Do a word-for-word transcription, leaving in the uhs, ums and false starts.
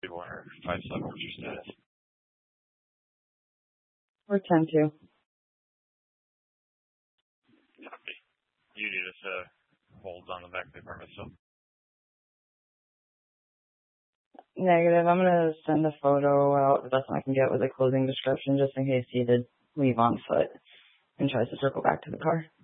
or five seven, what's your status? We're ten two. Copy. You need us to hold on the back of the apartment still? Negative. I'm going to send a photo out the best I can get with a closing description just in case he did leave on foot and tries to circle back to the car.